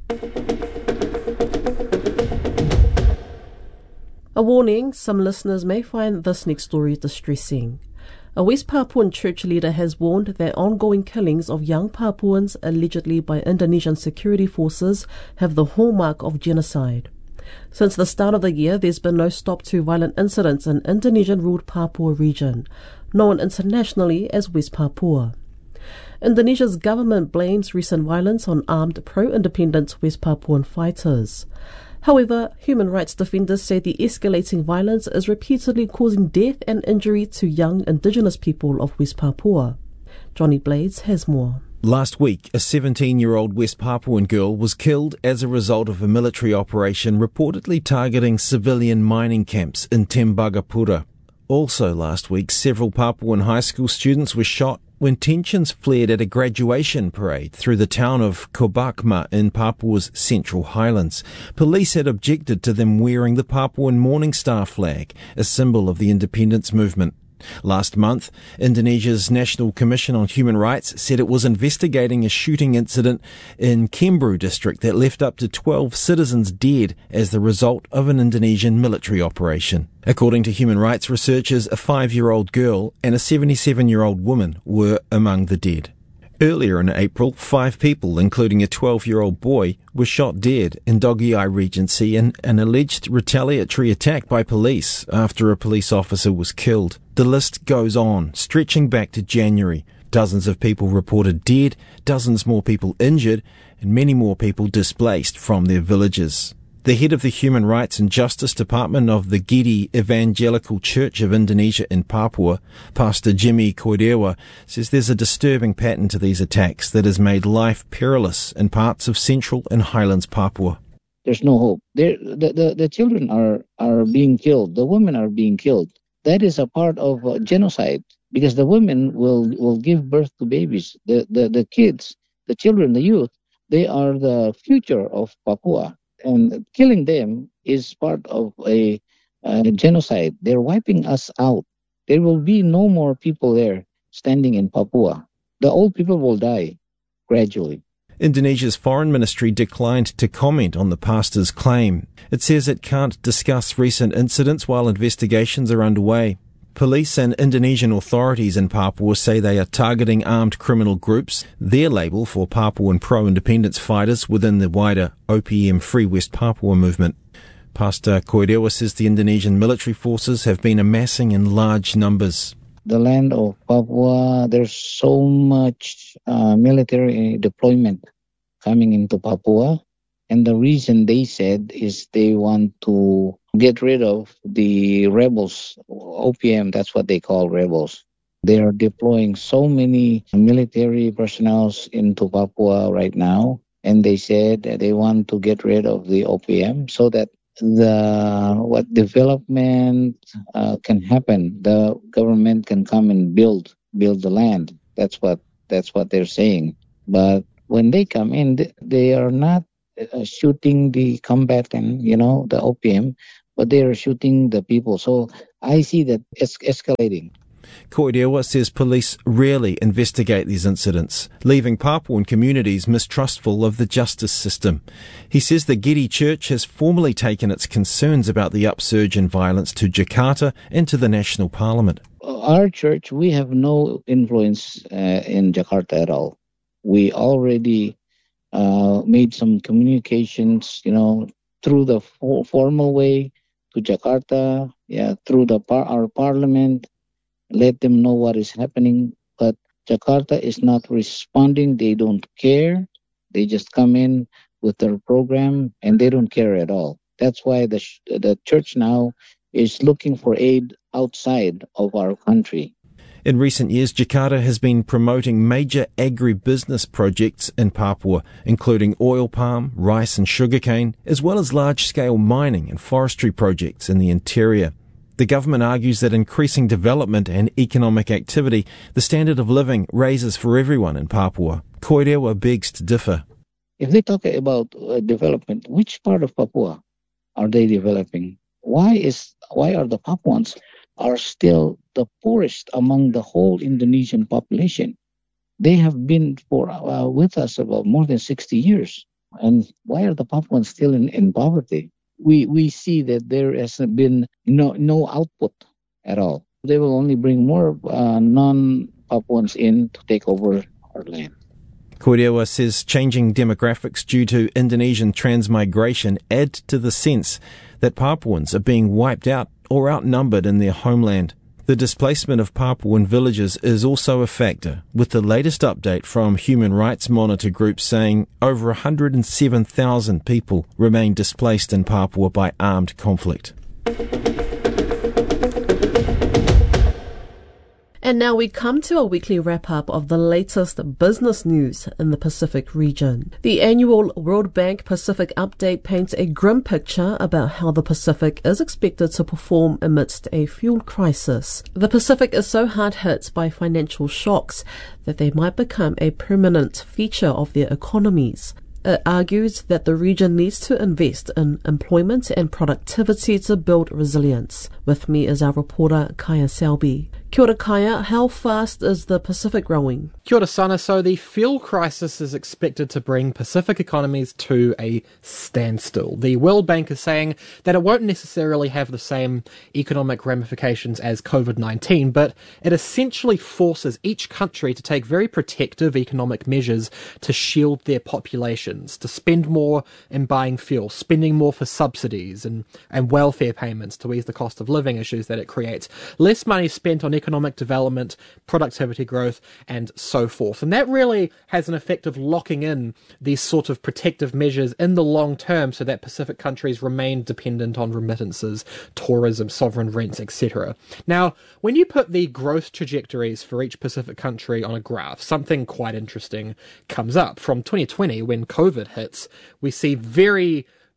A warning: some listeners may find this next story distressing. A West Papuan church leader has warned that ongoing killings of young Papuans allegedly by Indonesian security forces have the hallmark of genocide. Since the start of the year, there's been no stop to violent incidents in Indonesian-ruled Papua region, known internationally as West Papua. Indonesia's government blames recent violence on armed pro-independence West Papuan fighters. However, human rights defenders say the escalating violence is repeatedly causing death and injury to young indigenous people of West Papua. Johnny Blades has more. Last week, a seventeen-year-old West Papuan girl was killed as a result of a military operation reportedly targeting civilian mining camps in Tembagapura. Also last week, several Papuan high school students were shot when tensions flared at a graduation parade through the town of Kobakma in Papua's Central Highlands. Police had objected to them wearing the Papuan Morning Star flag, a symbol of the independence movement. Last month, Indonesia's National Commission on Human Rights said it was investigating a shooting incident in Kembru district that left up to twelve citizens dead as the result of an Indonesian military operation. According to human rights researchers, a five-year-old girl and a seventy-seven-year-old woman were among the dead. Earlier in April, five people, including a twelve-year-old boy, were shot dead in Dogiai Regency in an alleged retaliatory attack by police after a police officer was killed. The list goes on, stretching back to January. Dozens of people reported dead, dozens more people injured, and many more people displaced from their villages. The head of the Human Rights and Justice Department of the Gidi Evangelical Church of Indonesia in Papua, Pastor Jimmy Koidewa, says there's a disturbing pattern to these attacks that has made life perilous in parts of central and highlands Papua. There's no hope. There, the, the, the children are, are being killed. The women are being killed. That is a part of uh, genocide. because the women will, will give birth to babies. The, the, the kids, the children, the youth, they are the future of Papua. And killing them is part of a, a genocide. They're wiping us out. There will be no more people there standing in Papua. The old people will die gradually. Indonesia's foreign ministry declined to comment on the pastor's claim. It says it can't discuss recent incidents while investigations are underway. Police and Indonesian authorities in Papua say they are targeting armed criminal groups, their label for Papuan pro-independence fighters within the wider O P M Free West Papua movement. Pastor Koirewa says the Indonesian military forces have been amassing in large numbers. The land of Papua, there's so much uh, military deployment coming into Papua. And the reason they said is they want to get rid of the rebels, O P M, that's what they call rebels. They are deploying so many military personnel into Papua right now. And they said that they want to get rid of the O P M so that the what development uh, can happen. The government can come and build build the land. That's what that's what they're saying. But when they come in, they are not uh, shooting the combatant, you know, the O P M, but they are shooting the people. So I see that it's escalating. Koirewa says police rarely investigate these incidents, leaving Papuan communities mistrustful of the justice system. He says the Gedi Church has formally taken its concerns about the upsurge in violence to Jakarta and to the National Parliament. Our church, we have no influence uh, in Jakarta at all. We already uh, made some communications, you know, through the for- formal way to Jakarta, yeah, through the par- our parliament. Let them know what is happening, but Jakarta is not responding. They don't care. They just come in with their program and they don't care at all. That's why the sh- the church now is looking for aid outside of our country. In recent years, Jakarta has been promoting major agribusiness projects in Papua, including oil palm, rice and sugarcane, as well as large-scale mining and forestry projects in the interior. The government argues that increasing development and economic activity, the standard of living raises for everyone in Papua. Koirewa begs to differ. If they talk about uh, development, which part of Papua are they developing? Why is why are the Papuans are still the poorest among the whole Indonesian population? They have been for uh, with us about more than sixty years. And why are the Papuans still in, in poverty? We we see that there has been no no output at all. They will only bring more uh, non-Papuans in to take over our land. Koirewa says changing demographics due to Indonesian transmigration add to the sense that Papuans are being wiped out or outnumbered in their homeland. The displacement of Papuan villages is also a factor, with the latest update from Human Rights Monitor group saying over one hundred seven thousand people remain displaced in Papua by armed conflict. And now we come to a weekly wrap-up of the latest business news in the Pacific region. The annual World Bank Pacific Update paints a grim picture about how the Pacific is expected to perform amidst a fuel crisis. The Pacific is so hard hit by financial shocks that they might become a permanent feature of their economies. It argues that the region needs to invest in employment and productivity to build resilience. With me is our reporter Kaya Selby. Kia ora, Kaya. How fast is the Pacific growing? Kia ora, Sana. So the fuel crisis is expected to bring Pacific economies to a standstill. The World Bank is saying that it won't necessarily have the same economic ramifications as covid nineteen, but it essentially forces each country to take very protective economic measures to shield their populations, to spend more in buying fuel, spending more for subsidies and, and welfare payments to ease the cost of living issues that it creates. Less money spent on economic development, productivity growth, and so forth. And that really has an effect of locking in these sort of protective measures in the long term so that Pacific countries remain dependent on remittances, tourism, sovereign rents, et cetera. Now, when you put the growth trajectories for each Pacific country on a graph, something quite interesting comes up. From twenty twenty, when COVID hits, we see very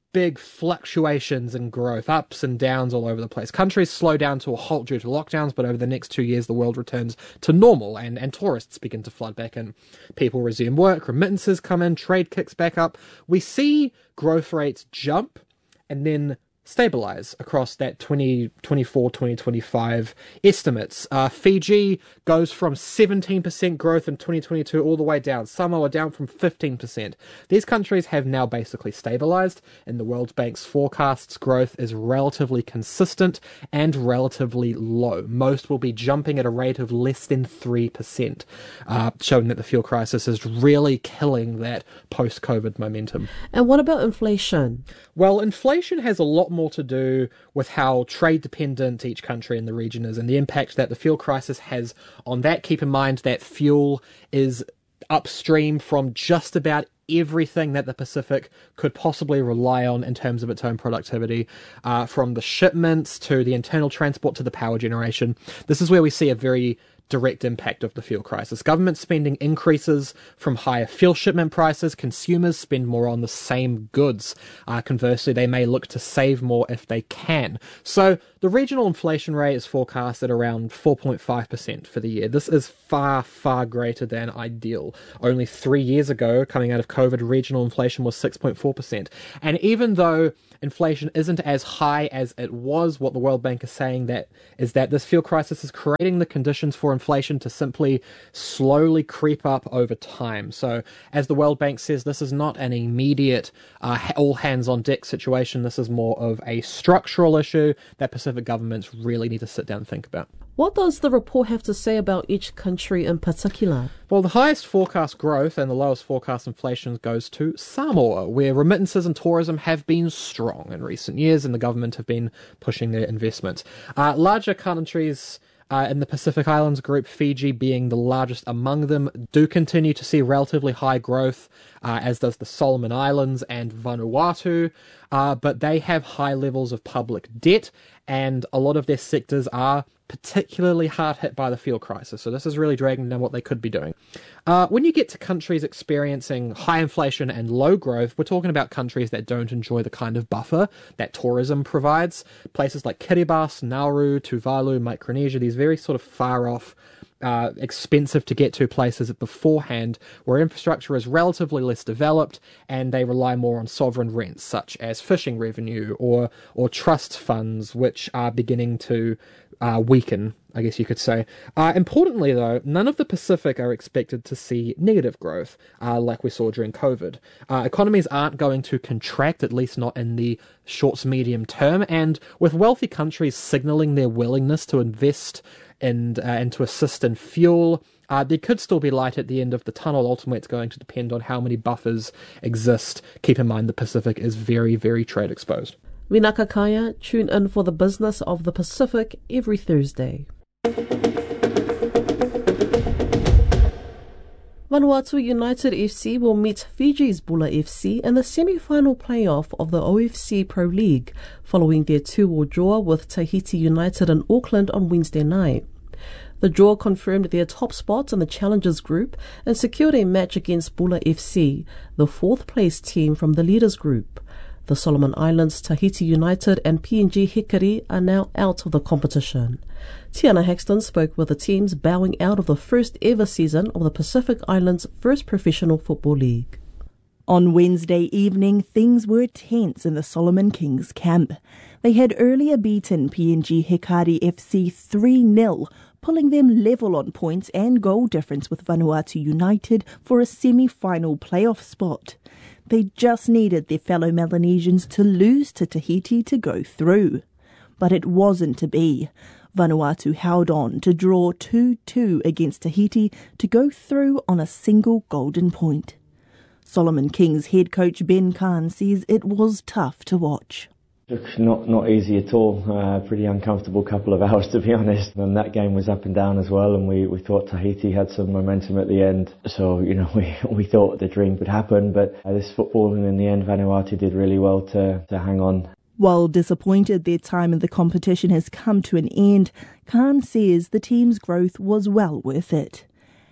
big fluctuations in growth, ups and downs all over the place. Countries slow down to a halt due to lockdowns, but over the next two years, the world returns to normal and, and tourists begin to flood back in. People resume work, remittances come in, trade kicks back up. We see growth rates jump and then stabilize across that twenty twenty-four twenty twenty-five estimates. Uh, Fiji goes from seventeen percent growth in twenty twenty-two all the way down. Samoa down from fifteen percent. These countries have now basically stabilized, and the World Bank's forecasts growth is relatively consistent and relatively low. Most will be jumping at a rate of less than three percent, uh, showing that the fuel crisis is really killing that post-COVID momentum. And what about inflation? Well, inflation has a lot more to do with how trade dependent each country in the region is and the impact that the fuel crisis has on that. Keep in mind that fuel is upstream from just about everything that the Pacific could possibly rely on in terms of its own productivity, uh, from the shipments to the internal transport to the power generation. This is where we see a very direct impact of the fuel crisis. Government spending increases from higher fuel shipment prices. Consumers spend more on the same goods. Uh, conversely, they may look to save more if they can. So the regional inflation rate is forecast at around four point five percent for the year. This is far, far greater than ideal. Only three years ago, coming out of COVID, regional inflation was six point four percent. And even though inflation isn't as high as it was, what the World Bank is saying that is that this fuel crisis is creating the conditions for inflation to simply slowly creep up over time. So as the World Bank says, this is not an immediate uh, all hands on deck situation. This is more of a structural issue that Pacific governments really need to sit down and think about. What does the report have to say about each country in particular? Well, the highest forecast growth and the lowest forecast inflation goes to Samoa, where remittances and tourism have been strong in recent years and the government have been pushing their investments. Uh, larger countries Uh, in the Pacific Islands group, Fiji being the largest among them, do continue to see relatively high growth, uh, as does the Solomon Islands and Vanuatu, uh, but they have high levels of public debt, and a lot of their sectors are particularly hard hit by the fuel crisis. So this is really dragging down what they could be doing. Uh, when you get to countries experiencing high inflation and low growth, we're talking about countries that don't enjoy the kind of buffer that tourism provides. Places like Kiribati, Nauru, Tuvalu, Micronesia, these very sort of far off, Uh, expensive to get to places beforehand, where infrastructure is relatively less developed and they rely more on sovereign rents such as fishing revenue or or trust funds, which are beginning to uh, weaken, I guess you could say. Uh, importantly though, none of the Pacific are expected to see negative growth uh, like we saw during COVID. Uh, economies aren't going to contract, at least not in the short to medium term, and with wealthy countries signalling their willingness to invest and, uh, and to assist in fuel, uh, there could still be light at the end of the tunnel. Ultimately, it's going to depend on how many buffers exist. Keep in mind the Pacific is very, very trade exposed. Vinaka Kaya, tune in for the business of the Pacific every Thursday. Vanuatu United F C will meet Fiji's Bula F C in the semi-final playoff of the O F C Pro League, following their two-all draw with Tahiti United in Auckland on Wednesday night. The draw confirmed their top spot in the Challengers Group and secured a match against Bula F C, the fourth-place team from the Leaders Group. The Solomon Islands, Tahiti United and P N G Hikari are now out of the competition. Tiana Haxton spoke with the teams bowing out of the first ever season of the Pacific Islands' first professional football league. On Wednesday evening, things were tense in the Solomon Kings camp. They had earlier beaten P N G Hikari F C three nil, pulling them level on points and goal difference with Vanuatu United for a semi-final playoff spot. They just needed their fellow Melanesians to lose to Tahiti to go through. But it wasn't to be. Vanuatu held on to draw two two against Tahiti to go through on a single golden point. Solomon Kings head coach Ben Khan says it was tough to watch. Not not easy at all. Uh, pretty uncomfortable couple of hours, to be honest. And that game was up and down as well, and we, we thought Tahiti had some momentum at the end. So, you know, we we thought the dream could happen, but uh, this football, and in the end, Vanuatu did really well to, to hang on. While disappointed their time in the competition has come to an end, Khan says the team's growth was well worth it.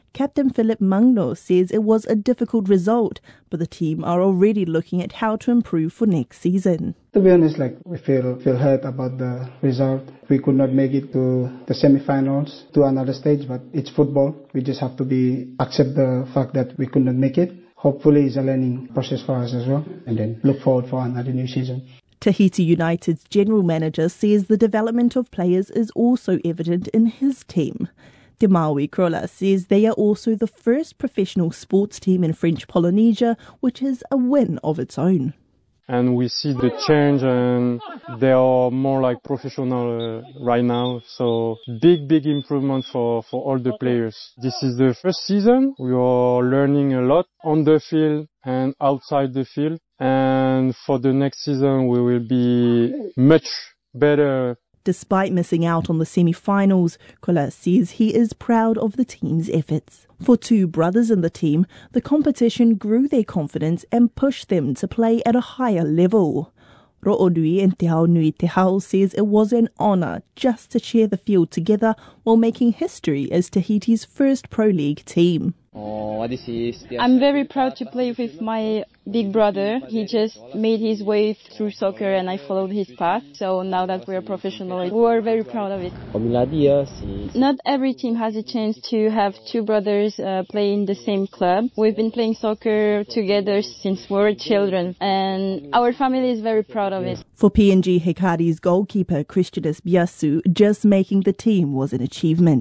Captain Philip Mangno says it was a difficult result, but the team are already looking at how to improve for next season. To be honest, like we feel feel hurt about the result. We could not make it to the semi-finals, to another stage, but it's football. We just have to be accept the fact that we could not make it. Hopefully it's a learning process for us as well, and then look forward for another new season. Tahiti United's general manager says the development of players is also evident in his team. Te Maui Krola says they are also the first professional sports team in French Polynesia, which is a win of its own. And we see the change, and they are more like professional uh, right now. So big, big improvement for, for all the players. This is the first season. We are learning a lot on the field and outside the field. And for the next season, we will be much better. Despite missing out on the semi-finals, Kola says he is proud of the team's efforts. For two brothers in the team, the competition grew their confidence and pushed them to play at a higher level. Ro'onui and Te Ao Nui Te Hao says it was an honour just to share the field together while making history as Tahiti's first Pro League team. I'm very proud to play with my big brother. He just made his way through soccer and I followed his path. So now that we're professional, we are very proud of it. Not every team has a chance to have two brothers uh, play in the same club. We've been playing soccer together since we were children and our family is very proud of it. For P N G Hekari's goalkeeper Christianis Biasu, just making the team was an achievement.